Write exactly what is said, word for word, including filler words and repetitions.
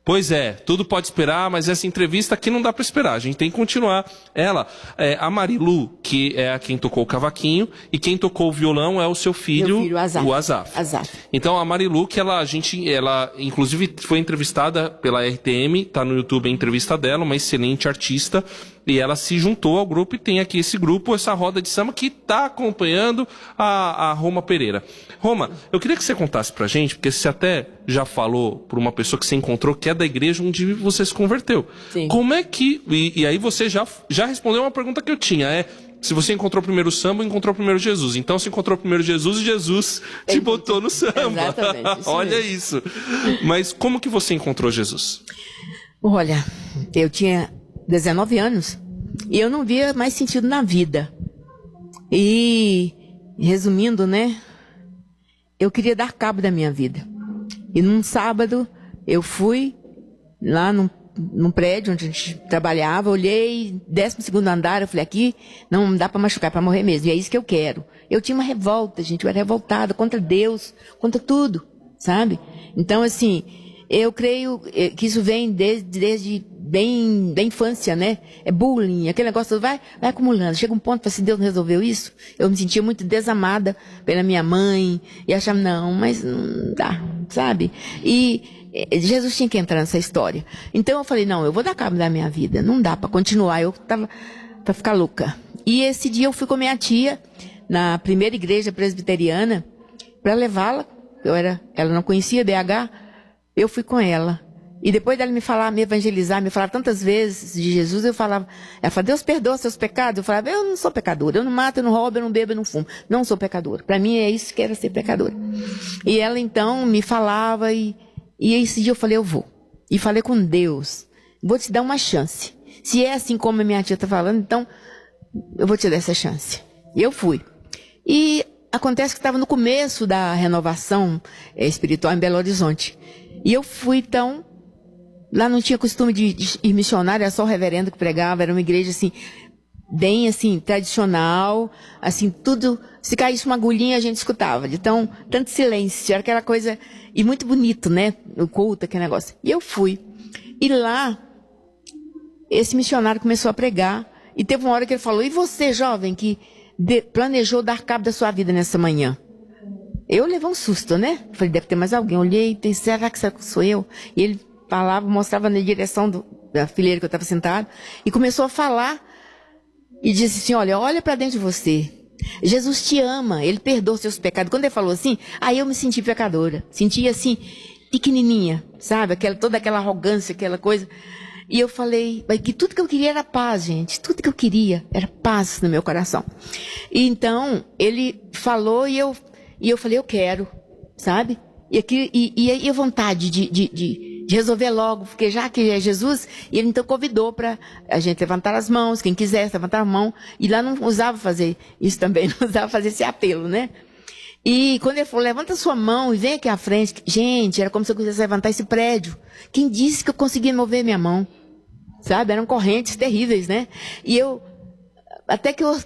Pois é, tudo pode esperar, mas essa entrevista aqui não dá para esperar, a gente tem que continuar. Ela, é, a Marilu, que é a quem tocou o cavaquinho, e quem tocou o violão é o seu filho, filho Azaf. o Azaf. Azaf. Então a Marilu, que ela, a gente, ela inclusive foi entrevistada pela R T M, tá no YouTube a entrevista dela, uma excelente artista, e ela se juntou ao grupo e tem aqui esse grupo, essa roda de samba que tá acompanhando a, a Roma Pereira. Roma, eu queria que você contasse pra gente, porque você até já falou por uma pessoa que você encontrou, que é da igreja onde você se converteu. Sim. Como é que... E, e aí você já, já respondeu uma pergunta que eu tinha, é... Se você encontrou primeiro o samba, encontrou primeiro Jesus. Então você encontrou primeiro Jesus e Jesus te botou no samba. Exatamente. Isso Olha mesmo. isso. Mas como que você encontrou Jesus? Olha, eu tinha dezenove anos e eu não via mais sentido na vida. E, resumindo, né? Eu queria dar cabo da minha vida. E num sábado, eu fui lá num, num prédio onde a gente trabalhava, olhei, décimo segundo andar, eu falei, aqui não dá para machucar, para morrer mesmo. E é isso que eu quero. Eu tinha uma revolta, gente, eu era revoltada contra Deus, contra tudo, sabe? Então, assim, eu creio que isso vem desde, desde bem da infância, né? É bullying, aquele negócio vai, vai acumulando. Chega um ponto que assim, Deus não resolveu isso. Eu me sentia muito desamada pela minha mãe e achava, não, mas não dá, sabe? E Jesus tinha que entrar nessa história. Então eu falei, não, eu vou dar cabo da minha vida, não dá para continuar, eu tava para ficar louca. E esse dia eu fui com minha tia na primeira igreja presbiteriana para levá-la. Eu era, ela não conhecia B H, eu fui com ela. E depois dela me falar, me evangelizar, me falar tantas vezes de Jesus, eu falava, ela falava, Deus perdoa seus pecados. Eu falava, eu não sou pecadora, eu não mato, eu não roubo, eu não bebo, eu não fumo. Não sou pecadora. Para mim é isso que era ser pecadora. E ela então me falava e, e esse dia eu falei, eu vou. E falei com Deus, vou te dar uma chance. Se é assim como a minha tia está falando, então eu vou te dar essa chance. E eu fui. E acontece que estava no começo da renovação espiritual em Belo Horizonte. E eu fui, então, lá não tinha costume de, de ir missionário, era só o reverendo que pregava, era uma igreja, assim, bem, assim, tradicional, assim, tudo, se caísse uma agulhinha a gente escutava, então, tanto silêncio, era aquela coisa, e muito bonito, né, o culto, aquele negócio. E eu fui. E lá, esse missionário começou a pregar, e teve uma hora que ele falou, e você, jovem, que de, planejou dar cabo da sua vida nessa manhã? Eu levei um susto, né? Falei, deve ter mais alguém. Olhei, pensei, será que sou eu? E ele falava, mostrava na direção do, da fileira que eu estava sentado, e começou a falar, e disse assim, olha, olha para dentro de você. Jesus te ama, Ele perdoa os seus pecados. Quando ele falou assim, aí eu me senti pecadora. Senti assim, pequenininha, sabe? Aquela, toda aquela arrogância, aquela coisa. E eu falei, que tudo que eu queria era paz, gente. Tudo que eu queria era paz no meu coração. E então, ele falou e eu... E eu falei, eu quero, sabe? E, aqui, e, e, e a vontade de, de, de, de resolver logo, porque já que é Jesus, ele então convidou para a gente levantar as mãos, quem quisesse levantar a mão. E lá não usava fazer isso também, não usava fazer esse apelo, né? E quando ele falou, levanta sua mão e vem aqui à frente. Gente, era como se eu quisesse levantar esse prédio. Quem disse que eu conseguia mover minha mão? Sabe? Eram correntes terríveis, né? E eu, até que eu